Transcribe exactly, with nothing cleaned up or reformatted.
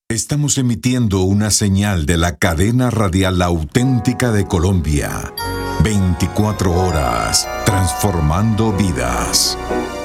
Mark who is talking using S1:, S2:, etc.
S1: Estamos emitiendo una señal de la cadena radial auténtica de Colombia. veinticuatro horas, transformando vidas.